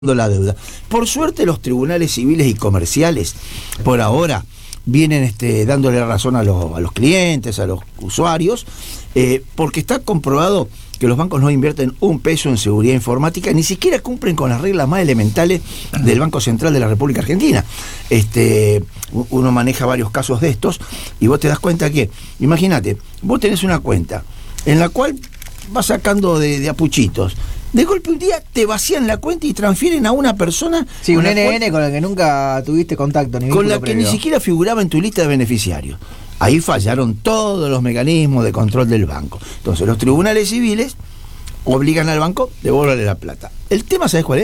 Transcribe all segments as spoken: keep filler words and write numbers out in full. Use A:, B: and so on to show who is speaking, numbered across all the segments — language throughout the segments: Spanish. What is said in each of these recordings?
A: la deuda. Por suerte los tribunales civiles y comerciales por ahora vienen este, dándole razón a los, a los clientes, a los usuarios, eh, porque está comprobado que los bancos no invierten un peso en seguridad informática, ni siquiera cumplen con las reglas más elementales del Banco Central de la República Argentina. Este, uno maneja varios casos de estos y vos te das cuenta que, imagínate, vos tenés una cuenta en la cual vas sacando de, de apuchitos. De golpe un día te vacían la cuenta y transfieren a una persona.
B: Sí, un N N con la que nunca tuviste contacto. Ni
A: con la que
B: previo.
A: ni siquiera figuraba en tu lista de beneficiarios. Ahí fallaron todos los mecanismos de control del banco. Entonces los tribunales civiles obligan al banco a devolverle la plata. El tema, ¿sabes cuál es?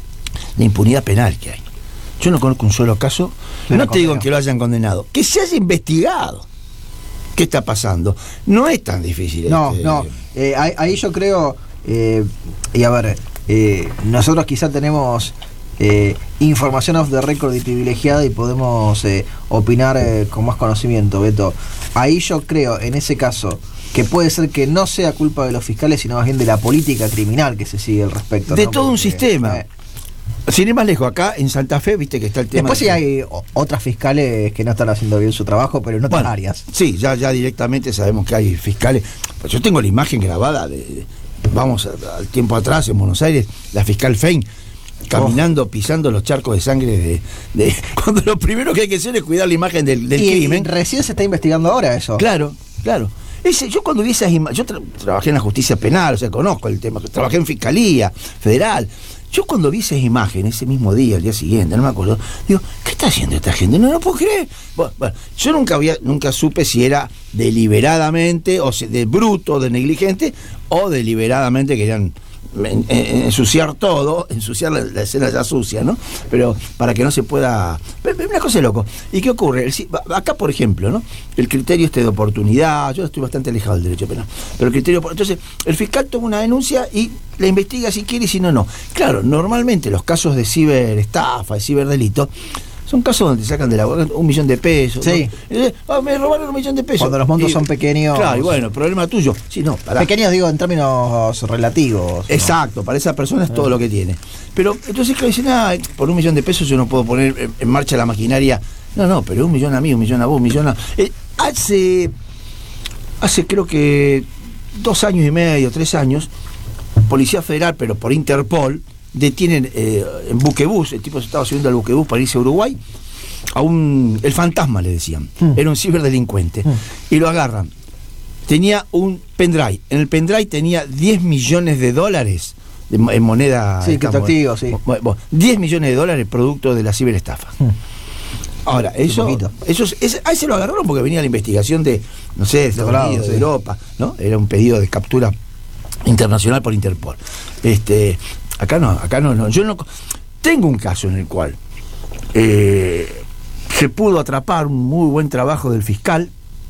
A: La impunidad penal que hay. Yo no conozco un solo caso, no, no te digo que lo hayan condenado, que se haya investigado. ¿Qué está pasando? No es tan difícil.
B: No,
A: este...
B: no. Eh, ahí, ahí yo creo... Eh, y a ver, eh, nosotros quizá tenemos eh, información off the record y privilegiada y podemos eh, opinar eh, con más conocimiento, Beto. Ahí yo creo, en ese caso, que puede ser que no sea culpa de los fiscales, sino más bien de la política criminal que se sigue al respecto.
A: De
B: ¿no?
A: todo
B: Porque,
A: un sistema.
B: Eh,
A: Sin ir más lejos, acá en Santa Fe, viste que está el tema.
B: Después sí
A: de...
B: hay otras fiscales que no están haciendo bien su trabajo, pero en otras
A: bueno,
B: áreas.
A: Sí, ya, ya directamente sabemos que hay fiscales. Pues yo tengo la imagen grabada de... de vamos al tiempo atrás en Buenos Aires, la fiscal Fein caminando, oh. pisando los charcos de sangre de, de cuando lo primero que hay que hacer es cuidar la imagen del, del
B: y,
A: crimen.
B: Y recién se está investigando ahora eso.
A: Claro, claro. Ese, yo cuando vi esas imágenes, yo tra trabajé en la justicia penal, o sea, conozco el tema, trabajé en fiscalía federal. Yo cuando vi esas imágenes, ese mismo día, el día siguiente, no me acuerdo, digo, ¿qué está haciendo esta gente? No lo no puedo creer. Bueno, bueno, yo nunca había, nunca supe si era deliberadamente, o si de bruto, de negligente, o deliberadamente querían en, en, ensuciar todo, ensuciar la, la escena ya sucia, ¿no? Pero para que no se pueda... Una cosa de loco. ¿Y qué ocurre? El, acá, por ejemplo, ¿no? El criterio este de oportunidad, yo estoy bastante alejado del derecho penal, pero el criterio... Entonces, el fiscal toma una denuncia y la investiga si quiere y si no, no. Claro, normalmente los casos de ciberestafa, de ciberdelito, son casos donde te sacan de la un millón de pesos.
B: Sí.
A: ¿No? Ah, me robaron un millón de pesos.
B: Cuando los montos
A: y,
B: son pequeños.
A: Claro, y bueno, problema tuyo. Sí, no, pará.
B: Pequeños digo en términos relativos.
A: Exacto, ¿no? Para esa persona es todo lo que tiene. Pero entonces que dicen, ah, por un millón de pesos yo no puedo poner en, en marcha la maquinaria. No, no, pero un millón a mí, un millón a vos, un millón a... Eh, hace, hace creo que dos años y medio, tres años, Policía Federal, pero por Interpol, detienen eh, en buquebús, el tipo se estaba subiendo al buquebús para irse a Uruguay, a un... el fantasma le decían, mm. era un ciberdelincuente, mm. y lo agarran. Tenía un pendrive, en el pendrive tenía diez millones de dólares de, en moneda...
B: Sí, criptoactivo, sí.
A: diez millones de dólares producto de la ciberestafa. Mm. Ahora, eso, eso es, a ese lo agarraron porque venía la investigación de, no sé, de Estados Unidos, sí. de Europa, ¿no? Era un pedido de captura internacional por Interpol. Este... Acá no, acá no, no. Yo no tengo un caso en el cual eh, se pudo atrapar un muy buen trabajo del fiscal,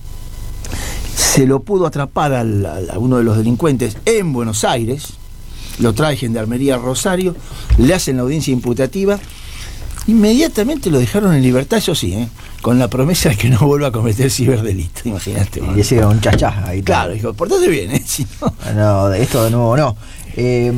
A: se lo pudo atrapar al, al, a uno de los delincuentes en Buenos Aires, lo trae Gendarmería Rosario, le hacen la audiencia imputativa, inmediatamente lo dejaron en libertad, eso sí, ¿eh? Con la promesa de que no vuelva a cometer ciberdelito, imagínate.
B: Y ese era un chachá ahí.
A: Claro, dijo, portate bien, ¿eh? Si no...
B: no, de esto de nuevo no. Eh,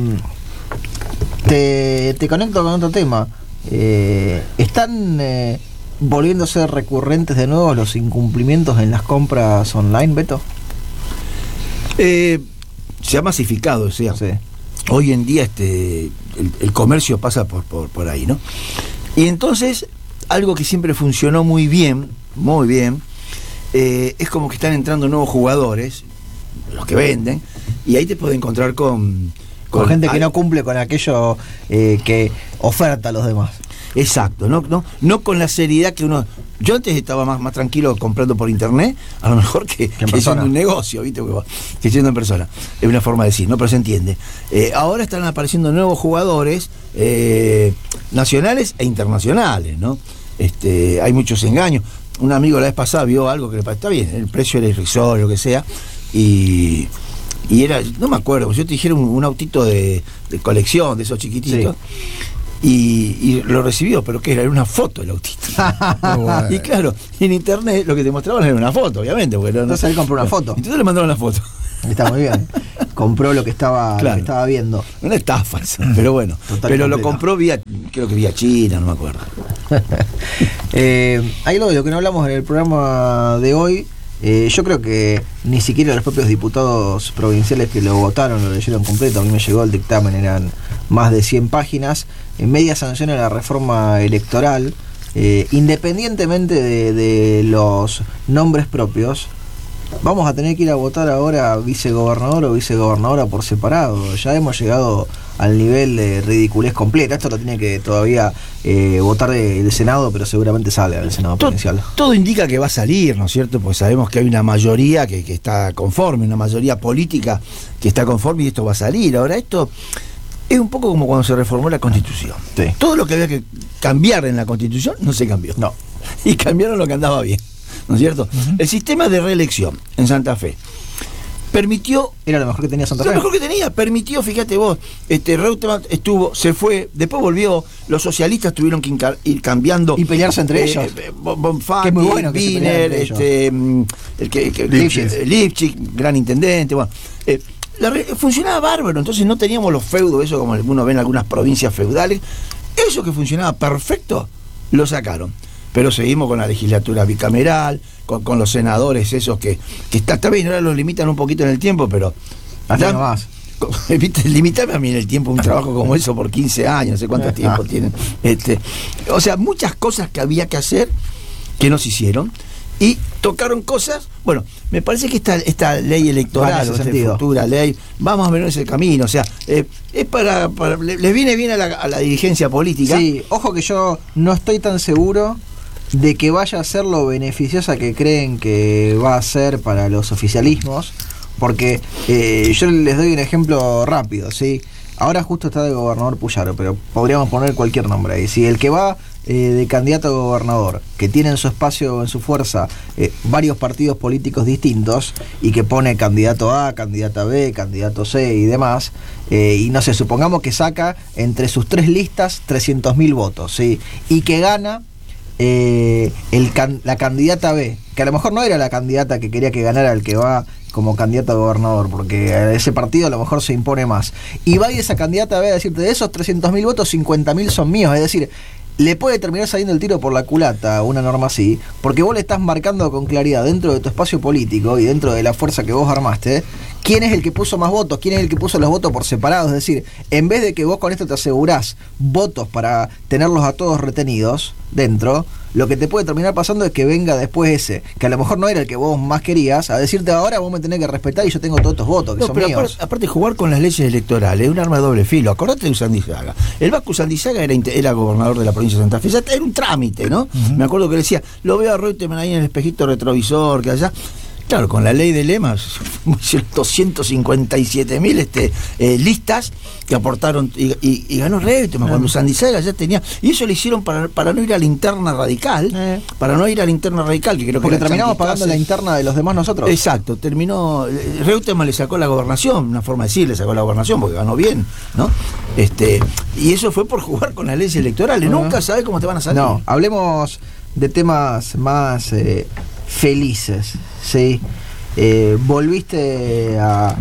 B: Te, te conecto con otro tema. Eh, ¿Están eh, volviéndose recurrentes de nuevo los incumplimientos en las compras online, Beto?
A: Eh, se ha masificado, o sea, sí. Hoy en día este el, el comercio pasa por, por, por ahí, ¿no? Y entonces, algo que siempre funcionó muy bien, muy bien, eh, es como que están entrando nuevos jugadores, los que venden, y ahí te puedes encontrar con...
B: Con, con gente que no cumple con aquello eh, que oferta a los demás.
A: Exacto, no, no, no con la seriedad que uno... Yo antes estaba más, más tranquilo comprando por internet, a lo mejor que, que, que siendo un negocio, ¿viste? Que siendo en persona. Es una forma de decir, ¿no? Pero se entiende. Eh, ahora están apareciendo nuevos jugadores eh, nacionales e internacionales, ¿no? Este, hay muchos engaños. Un amigo la vez pasada vio algo que le pareció, está bien, el precio era irrisorio, lo que sea, y... Y era, no me acuerdo, yo te dijera un, un autito de, de colección, de esos chiquititos. Sí. Y, y lo recibió, pero ¿qué era? Era una foto del autito. Bueno. Y claro, en internet lo que te mostraban era una foto, obviamente. Porque
B: entonces
A: no,
B: él compró una foto.
A: Entonces le mandaron la foto.
B: Está muy bien. Compró lo que estaba, claro, lo que estaba viendo.
A: Una estafa, pero bueno. Total pero completo. Lo compró vía, creo que vía China, no me acuerdo.
B: eh, ahí lo de lo que no hablamos en el programa de hoy. Eh, yo creo que ni siquiera los propios diputados provinciales que lo votaron lo leyeron completo. A mí me llegó el dictamen, eran más de cien páginas. En media sanción a la reforma electoral, eh, independientemente de, de los nombres propios, vamos a tener que ir a votar ahora vicegobernador o vicegobernadora por separado. Ya hemos llegado al nivel de ridiculez completa. Esto lo tiene que todavía eh, votar el Senado, pero seguramente sale al Senado
A: todo,
B: provincial.
A: Todo indica que va a salir, ¿no es cierto? Pues sabemos que hay una mayoría que, que está conforme, una mayoría política que está conforme y esto va a salir. Ahora, esto es un poco como cuando se reformó la Constitución. Sí. Todo lo que había que cambiar en la Constitución no se cambió. No. Y cambiaron lo que andaba bien, ¿no es cierto? Uh-huh. El sistema de reelección en Santa Fe permitió...
B: Era lo mejor que tenía Santa Fe.
A: Lo mejor que tenía, permitió, fíjate vos, este Reutemann estuvo, se fue, después volvió, los socialistas tuvieron que ir cambiando...
B: Y pelearse entre eh, ellos.
A: Eh, Bonfatti, que bueno Wiener, este, el que, que Lipschitz. Lipschitz, gran intendente, bueno... Eh, la re, funcionaba bárbaro, entonces no teníamos los feudos, eso como uno ve en algunas provincias feudales. Eso que funcionaba perfecto, lo sacaron. Pero seguimos con la legislatura bicameral, con, con los senadores esos que, que está, está bien, ahora los limitan un poquito en el tiempo, pero...
B: Hasta no más.
A: Limitame a mí en el tiempo un trabajo como eso por quince años, no sé cuánto tiempo ah. tienen. Este, o sea, muchas cosas que había que hacer que no se hicieron. Y tocaron cosas, bueno, me parece que esta, esta ley electoral, o esta futura ley, vamos a ver ese camino, o sea, eh, es para, para, les viene bien a la, a la dirigencia política.
B: Sí, ojo que yo no estoy tan seguro de que vaya a ser lo beneficiosa que creen que va a ser para los oficialismos, porque eh, yo les doy un ejemplo rápido, ¿sí? Ahora justo está de gobernador Puyaro, pero podríamos poner cualquier nombre ahí. Si el que va eh, de candidato a gobernador, que tiene en su espacio, en su fuerza, eh, varios partidos políticos distintos, y que pone candidato A, candidata B, candidato C y demás, eh, y no sé, supongamos que saca entre sus tres listas trescientos mil votos, ¿sí? Y que gana eh, el can, la candidata B, que a lo mejor no era la candidata que quería que ganara el que va como candidato a gobernador, porque ese partido a lo mejor se impone más. Y va y esa candidata va a decirte, de esos trescientos mil votos, cincuenta mil son míos. Es decir, le puede terminar saliendo el tiro por la culata una norma así, porque vos le estás marcando con claridad dentro de tu espacio político y dentro de la fuerza que vos armaste, quién es el que puso más votos, quién es el que puso los votos por separado. Es decir, en vez de que vos con esto te asegurás votos para tenerlos a todos retenidos dentro, lo que te puede terminar pasando es que venga después ese, que a lo mejor no era el que vos más querías, a decirte ahora vos me tenés que respetar y yo tengo todos estos votos que no, son
A: pero
B: míos.
A: Aparte, aparte jugar con las leyes electorales es un arma de doble filo. Acordate de Usandizaga. El Vasco Usandizaga era, era gobernador de la provincia de Santa Fe. Era un trámite, ¿no? Uh-huh. Me acuerdo que le decía, lo veo a Reutemann ahí en el espejito retrovisor, que allá... Claro, con la ley de lemas, doscientos cincuenta y siete mil este, eh, listas que aportaron y, y, y ganó Reutemann, cuando Usandizaga ya tenía. Y eso lo hicieron para, para no ir a la interna radical, eh. para no ir a la interna radical, que creo
B: Porque
A: que
B: terminamos pagando la interna de los demás nosotros.
A: Exacto, terminó. Reutemann le sacó la gobernación, una forma de decir, le sacó la gobernación porque ganó bien, ¿no? Este, y eso fue por jugar con las leyes electorales. Uh-huh. Nunca sabes cómo te van a salir.
B: No, hablemos de temas más eh, felices, ¿sí? Eh, volviste a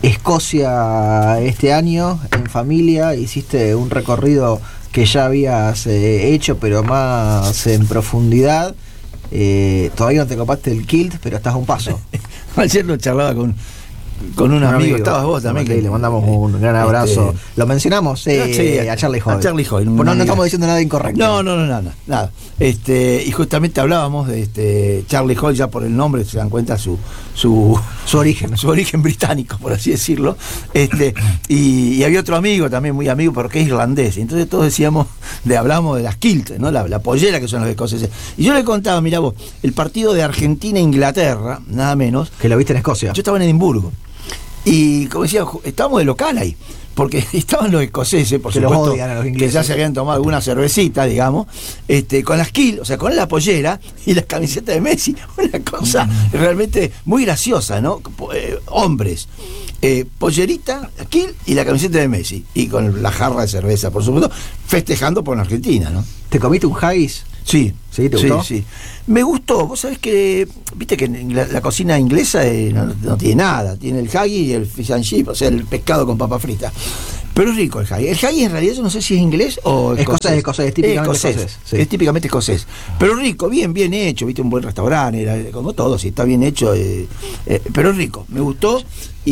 B: Escocia este año en familia, hiciste un recorrido que ya habías eh, hecho, pero más en profundidad. Eh, todavía no te copaste el kilt, pero estás a un paso.
A: Ayer lo charlaba con con un, un amigo, amigo, estabas vos también, que
B: le mandamos un gran abrazo. Este, ¿Lo mencionamos? Eh, sí, a Charlie Hoy.
A: A Charlie Hoy.
B: No, no estamos diciendo nada incorrecto.
A: No, no, no, nada, nada. Este, y justamente hablábamos de este Charlie Hoy, ya por el nombre se dan cuenta su su,
B: su origen,
A: su origen británico, por así decirlo. Este, y, y había otro amigo también muy amigo, pero que es irlandés. Y entonces todos decíamos, de hablamos de las kilt, ¿no? La, la pollera que son los escoceses. Y yo le contaba, mirá vos, el partido de Argentina-Inglaterra, nada menos.
B: Que lo viste en Escocia.
A: Yo estaba en Edimburgo. Y como decía, estábamos de local ahí, porque estaban los escoceses, por
B: que
A: supuesto,
B: odian a los ingleses,
A: que ya se habían tomado alguna cervecita, digamos, este, con las kilt, o sea, con la pollera y las camisetas de Messi, una cosa mm. realmente muy graciosa, ¿no? Eh, hombres, eh, pollerita, kilt y la camiseta de Messi, y con la jarra de cerveza, por supuesto, festejando por la Argentina, ¿no?
B: ¿Te comiste un haggis?
A: Sí.
B: ¿Sí? ¿Te gustó?
A: Sí, sí. Me gustó. Vos sabés que, viste que la, la cocina inglesa eh, no, no tiene nada. Tiene el haggis y el fish and chip, o sea, el pescado con papa frita. Pero es rico el haggis. El haggis en realidad yo no sé si es inglés o
B: escocés. Es escocés, es típicamente
A: escocés.
B: escocés. Sí.
A: Es típicamente escocés. Pero rico, bien, bien hecho. Viste, un buen restaurante, era, como todo, si está bien hecho. Eh, eh, pero es rico, me gustó.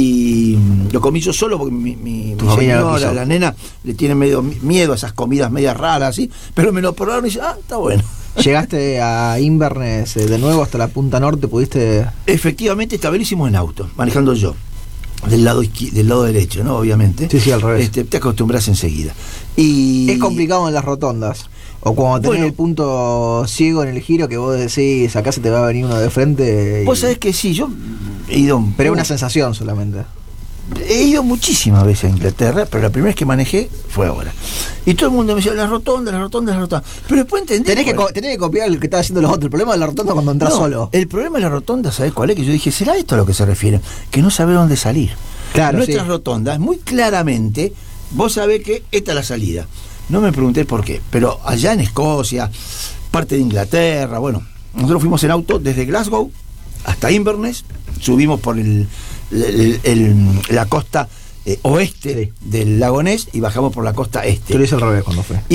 A: Y mm, lo comí yo solo porque mi, mi, mi señora, la nena, le tiene medio miedo a esas comidas medias raras, ¿sí? Pero me lo probaron y dice, ah, está bueno.
B: ¿Llegaste a Inverness eh, de nuevo hasta la punta norte? ¿Pudiste...?
A: Efectivamente, esta vez lo hicimos en auto, manejando yo. Del lado izquier- del lado derecho, ¿no? Obviamente.
B: Sí, sí, al revés.
A: Este, te acostumbras enseguida. Y
B: Es complicado en las rotondas. O cuando tenés
A: Bueno.
B: el punto ciego en el giro que vos decís, acá se te va a venir uno de frente. Y...
A: Vos sabés que sí, yo he ido...
B: Pero es una sensación solamente.
A: He ido muchísimas veces a Inglaterra, pero la primera vez que manejé fue ahora. Y todo el mundo me decía, la rotonda, la rotonda, la rotonda. Pero después entendí...
B: Tenés que,
A: cuál-
B: co- tenés que copiar el que están haciendo los otros. El problema de la rotonda es cuando entras
A: No,
B: solo.
A: El problema de la rotonda, ¿sabés cuál es? Que yo dije, ¿será esto a lo que se refiere? Que no sabe dónde salir.
B: Claro,
A: Nuestras
B: sí.
A: rotondas, muy claramente, vos sabés que esta es la salida. No me pregunté por qué, pero allá en Escocia, parte de Inglaterra, bueno, nosotros fuimos en auto desde Glasgow hasta Inverness, subimos por el, el- el- la costa eh, oeste
B: Sí.
A: del lago Ness y bajamos por la costa este.
B: Yo lo hice al revés cuando fue.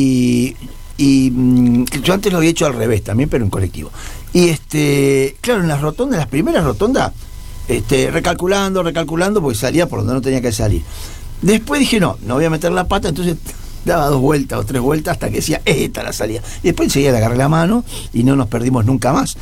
A: Y, y mm, yo antes lo había hecho al revés también, pero en colectivo. Y este, claro, en las rotondas, las primeras rotondas, este, recalculando, recalculando, porque salía por donde no tenía que salir. Después dije, no, no voy a meter la pata, entonces daba dos vueltas o tres vueltas hasta que decía, esta la salida. Y después enseguida le agarré la mano y no nos perdimos nunca más.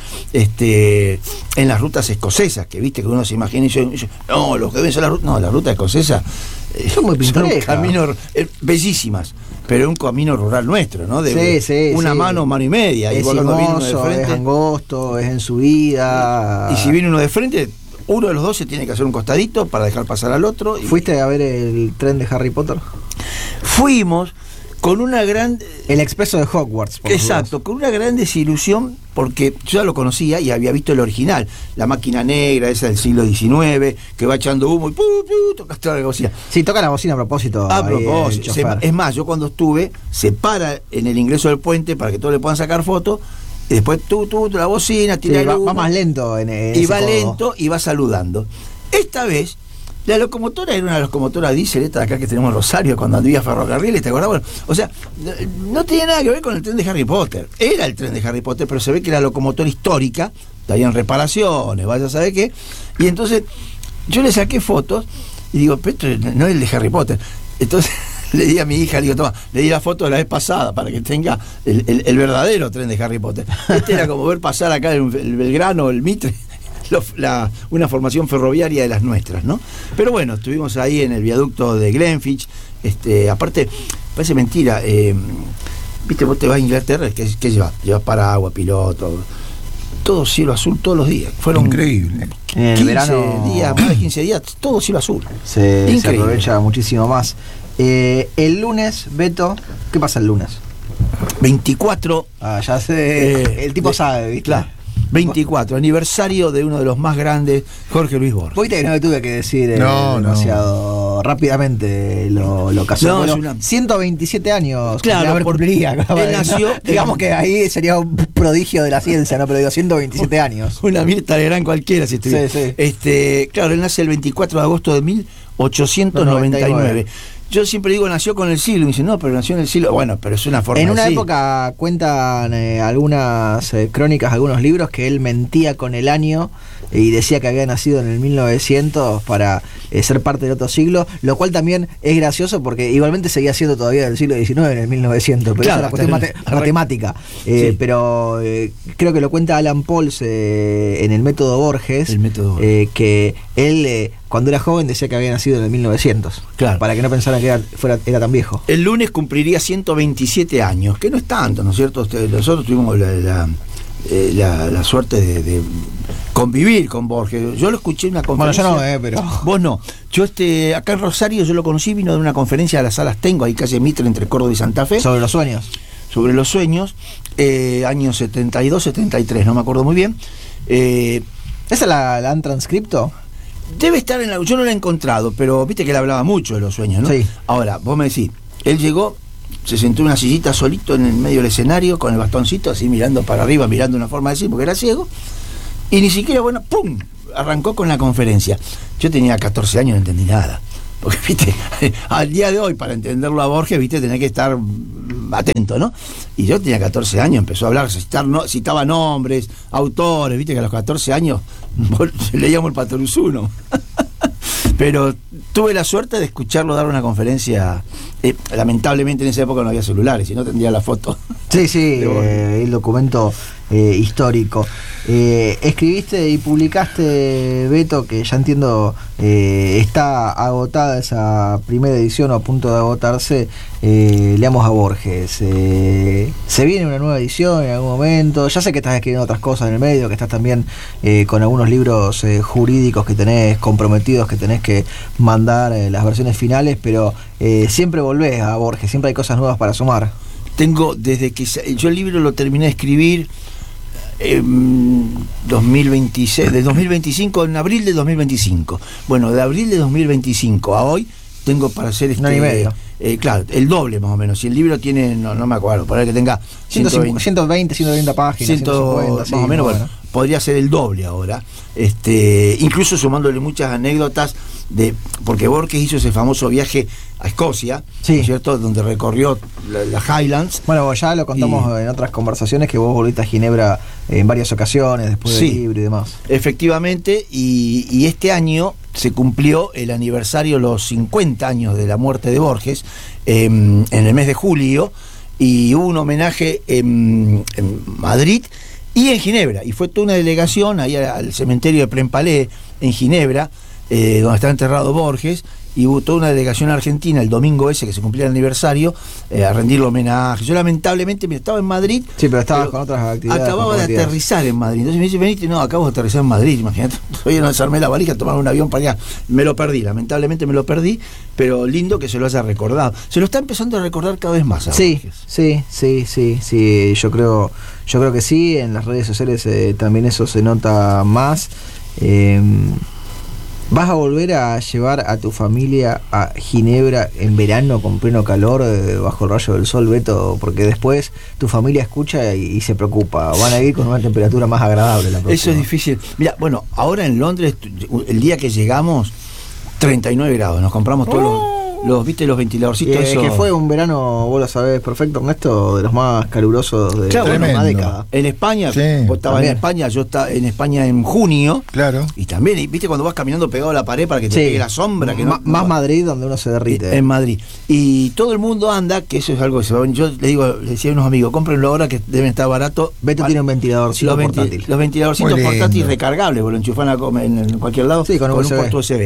A: Este, en las rutas escocesas, que viste que uno se imagina y yo, yo, no, los que ven son las rutas, no, las rutas escocesas eh,
B: Son muy
A: un
B: pintorescas.
A: camino eh, bellísimas, pero un camino rural nuestro, ¿no? De,
B: Sí, sí,
A: una
B: sí.
A: mano, mano y media.
B: Es
A: Igual cuando viene uno de
B: sinuoso, es
A: frente.
B: angosto, es en subida.
A: Y si viene uno de frente, uno de los dos se tiene que hacer un costadito para dejar pasar al otro. Y
B: ¿Fuiste a ver el tren de Harry Potter?
A: fuimos con una gran...
B: El expreso de Hogwarts. por las
A: Exacto, con una gran desilusión, porque yo ya lo conocía y había visto el original, la máquina negra, esa del siglo diecinueve, que va echando humo y pu, pu, tocas toda la bocina.
B: dudas. Sí, toca la bocina a propósito.
A: A
B: ahí el
A: propósito, se-
B: chofer.
A: es más, yo cuando estuve, se para en el ingreso del puente para que todos le puedan sacar fotos, y después tú, tú, la bocina,
B: Sí,
A: tira el
B: va,
A: humo,
B: va más lento en, en
A: y
B: ese
A: va
B: codo.
A: lento y va saludando. Esta vez, la locomotora era una locomotora diésel, esta de acá que tenemos en Rosario, cuando había ferrocarriles, ¿te acordás? Bueno, o sea, no, no tenía nada que ver con el tren de Harry Potter. Era el tren de Harry Potter, pero se ve que era locomotora histórica, estaban reparaciones, vaya a saber qué. Y entonces, yo le saqué fotos y digo, pero esto no es el de Harry Potter. Entonces le di a mi hija, le digo, toma, le di la foto de la vez pasada para que tenga el, el- el verdadero tren de Harry Potter. Este era como ver pasar acá el, el Belgrano, el Mitre, lo- la- una formación ferroviaria de las nuestras, ¿no? Pero bueno, estuvimos ahí en el viaducto de Glenfiddich. Este, aparte, parece mentira, eh, viste, vos te vas a Inglaterra, ¿qué, qué llevas? Llevas paraguas, piloto, todo cielo azul todos los días. Fueron
C: Increíble.
B: En el
A: quince
B: verano
A: días, más de quince días, todo cielo azul.
B: se, se
A: Increíble.
B: aprovecha muchísimo más. Eh, el lunes, Beto, ¿qué pasa el lunes?
A: veinticuatro
B: Ah, ya sé,
A: Eh,
B: el tipo
A: de-
B: sabe, ¿viste?
A: Claro, veinticuatro, aniversario de uno de los más grandes, Jorge Luis Borges.
B: Viste que no me tuve que decir eh,
C: No, no.
B: demasiado rápidamente lo, lo casó.
A: No,
B: Bueno,
A: es una-
B: ciento veintisiete años.
A: Claro,
B: a ver,
A: porque
B: cumpliría.
A: él nació
B: ¿no? Digamos
A: en-
B: que ahí sería un prodigio de la ciencia, ¿no? Pero digo, ciento veintisiete años.
A: Una Mirta Legrand cualquiera, si estuviera.
B: Sí, sí.
A: Este, claro, él nace el veinticuatro de agosto de mil ochocientos noventa y nueve. Yo siempre digo nació con el siglo, y me dicen, no, pero nació en el siglo. Bueno, pero es una forma
B: En
A: de
B: una
A: decir.
B: época cuentan eh, algunas eh, crónicas, algunos libros, que él mentía con el año y decía que había nacido en el mil novecientos para eh, ser parte del otro siglo, lo cual también es gracioso porque igualmente seguía siendo todavía del siglo diecinueve en el mil novecientos, pero
A: Claro,
B: esa es la cuestión
A: hasta
B: mate-
A: el-
B: matemática. Eh,
A: Sí.
B: Pero eh, creo que lo cuenta Alan Pauls eh, en el método Borges,
A: El método Borges.
B: eh, que él eh, cuando era joven decía que había nacido en el mil novecientos,
A: Claro.
B: para que no pensaran que era, fuera, era tan viejo.
A: El lunes cumpliría ciento veintisiete años, que no es tanto, ¿no es cierto? Usted- Nosotros tuvimos la, la, eh, la- la suerte de, de convivir con Borges. Yo lo escuché en una
B: Bueno,
A: conferencia.
B: yo no, eh, pero...
A: Vos no. Yo este, acá en Rosario yo lo conocí, vino de una conferencia de las Salas Tengo, ahí calle Mitre, entre Córdoba y Santa Fe,
B: Sobre los sueños.
A: sobre los sueños, eh, años setenta y dos, setenta y tres, no me acuerdo muy bien. Eh,
B: ¿Esa la, la han transcripto?
A: Debe estar en la... Yo no la he encontrado, pero viste que él hablaba mucho de los sueños, ¿no?
B: Sí.
A: Ahora, vos me decís, él llegó se sentó en una sillita solito en el medio del escenario, con el bastoncito, así mirando para arriba, mirando una forma de decir, porque era ciego, y ni siquiera, bueno, ¡pum!, arrancó con la conferencia. Yo tenía catorce años, no entendí nada. Porque, viste, al día de hoy, para entenderlo a Borges, viste, tenés que estar atento, ¿no? Y yo tenía catorce años, empezó a hablar, citar, no, citaba nombres, autores, viste que a los catorce años leíamos el Patronusuno. Pero tuve la suerte de escucharlo dar una conferencia. Eh, lamentablemente en esa época no había celulares, si no tendría la foto.
B: Sí, sí, eh, el documento eh, histórico. Eh, escribiste y publicaste, Beto, que ya entiendo eh, está agotada esa primera edición o a punto de agotarse, eh, Leamos a Borges. Eh, ¿Se viene una nueva edición en algún momento? Ya sé que estás escribiendo otras cosas en el medio, que estás también eh, con algunos libros eh, jurídicos que tenés comprometidos, que tenés que mandar eh, las versiones finales, pero eh, siempre volvés a Borges, siempre hay cosas nuevas para sumar.
A: Tengo, desde que yo el libro lo terminé de escribir en dos mil veintiséis, de dos mil veinticinco, en abril de dos mil veinticinco. Bueno, de abril de dos mil veinticinco a hoy tengo para hacer este,
B: un año y medio.
A: Eh, claro, el doble más o menos. Si el libro tiene, no, no me acuerdo, para que tenga
B: ciento veinte, ciento treinta páginas,
A: cien,
B: ciento cincuenta,
A: más
B: sí,
A: o menos,
B: bueno,
A: bueno, podría ser el doble ahora. Este, incluso sumándole muchas anécdotas de, porque Borges hizo ese famoso viaje a Escocia,
B: sí,
A: ¿no es cierto?, donde recorrió las la Highlands.
B: Bueno, ya lo contamos y, en otras conversaciones, que vos volviste a Ginebra en varias ocasiones después
A: sí,
B: del libro y demás.
A: Efectivamente, y, y este año se cumplió el aniversario, los cincuenta años de la muerte de Borges, eh, en el mes de julio, y hubo un homenaje en, en Madrid y en Ginebra, y fue toda una delegación ahí al cementerio de Plaine-Palais en Ginebra, eh, donde está enterrado Borges, y hubo toda una delegación argentina el domingo ese que se cumplía el aniversario, eh, a rendirle homenaje. Yo lamentablemente me estaba en Madrid.
B: Sí, pero estabas con otras actividades.
A: Acababa de aterrizar en Madrid. Entonces me dice, veniste, no, acabo de aterrizar en Madrid, imagínate. Hoy no desarmé la valija, tomar un avión para allá. Me lo perdí, lamentablemente me lo perdí, pero lindo que se lo haya recordado. Se lo está empezando a recordar cada vez más.
B: Sí, sí, sí, sí, sí, yo creo, yo creo que sí, en las redes sociales eh, también eso se nota más. Eh, ¿Vas a volver a llevar a tu familia a Ginebra en verano con pleno calor, eh, bajo el rayo del sol, Beto? Porque después tu familia escucha y, y se preocupa. Van a ir con una temperatura más agradable la próxima.
A: Eso es difícil. Mira, bueno, ahora en Londres, el día que llegamos, treinta y nueve grados. Nos compramos todos
B: oh.
A: los, los, viste, los ventiladorcitos.
B: Eh,
A: esos.
B: que fue un verano, vos lo sabés perfecto, Ernesto, de los más calurosos de
A: claro,
B: bueno, una década.
A: En España,
C: sí,
A: vos estabas
B: también.
A: en España, yo estaba en España en junio.
C: Claro.
A: Y también, y viste, cuando vas caminando pegado a la pared para que te
B: Sí.
A: pegue la sombra. Que
B: Ma-
A: no,
B: más
A: no,
B: Madrid, donde uno se derrite.
A: En Madrid. Y todo el mundo anda, que eso es algo que se va a venir. Yo le digo, le decía a unos amigos, cómprenlo ahora que deben estar baratos.
B: Beto tiene un ventilador
A: Los, venti-
B: portátil.
A: los ventiladorcitos
C: Muy lindo.
A: portátiles recargables, vos lo enchufan a comer en, en cualquier lado,
B: Sí, con un
A: un
B: U S B.
A: puerto U S B.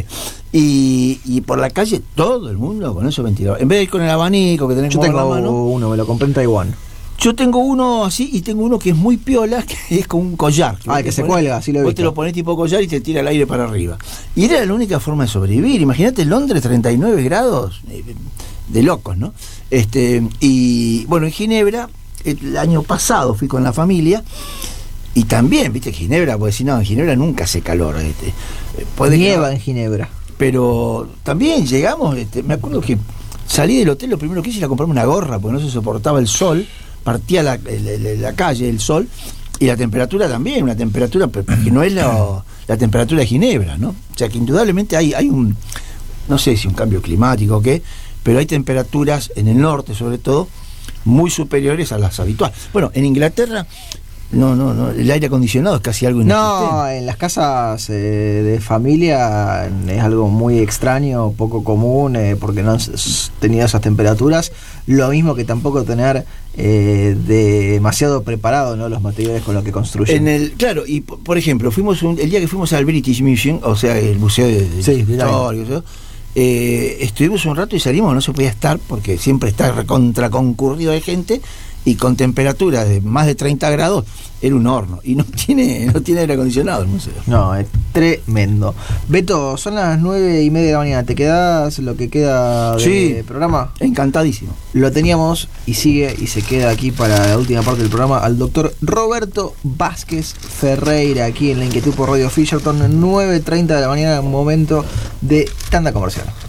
A: Y, y por la calle todo el mundo con esos ventiladores. En vez de ir con el abanico que tenés
B: Yo
A: como en
B: tengo
A: la mano.
B: uno, me lo compré en Taiwán.
A: Yo tengo uno así y tengo uno que es muy piola, que es como un collar.
B: Ah,
A: vos
B: que
A: te
B: se
A: ponés-
B: cuelga, sí lo he
A: Vos
B: visto.
A: te lo ponés tipo collar y te tira el aire para arriba. Y era la única forma de sobrevivir. Imagínate Londres, treinta y nueve grados, eh, de locos, ¿no? Este, y bueno, en Ginebra, el año pasado fui con la familia. Y también, viste, Ginebra, pues si no, en Ginebra nunca hace calor. Este, puede
B: Nieva
A: que-
B: en Ginebra.
A: Pero también llegamos, este, me acuerdo que salí del hotel, lo primero que hice era comprarme una gorra, porque no se soportaba el sol, partía la, la, la, la calle el sol, y la temperatura también, una temperatura pero que no es la, la temperatura de Ginebra, ¿no? O sea que indudablemente hay, hay un, no sé si un cambio climático o qué, pero hay temperaturas en el norte sobre todo, muy superiores a las habituales. Bueno, en Inglaterra, no, no, no, el aire acondicionado es casi algo inexistente.
B: No, en las casas eh, de familia es algo muy extraño, poco común, eh, porque no han s- tenido esas temperaturas. Lo mismo que tampoco tener eh, demasiado preparado, ¿no?, los materiales con los que construyen.
A: En el, claro, y p- por ejemplo, fuimos un- el día que fuimos al British Museum, o sea, el museo de, de
B: Sí,
A: historia, ¿sí? eh, estuvimos un rato y salimos, no se podía estar porque siempre está recontra concurrido de gente, y con temperaturas de más de treinta grados era un horno, y no tiene no tiene aire acondicionado el museo.
B: No, es tremendo. Beto, son las nueve y media de la mañana. ¿Te quedás lo que queda del
A: Sí.
B: programa?
A: Encantadísimo.
B: Lo teníamos y sigue y se queda aquí para la última parte del programa al doctor Roberto Vázquez Ferreira, aquí en La Inquietud por Radio Fisherton, nueve treinta de la mañana, momento de tanda comercial.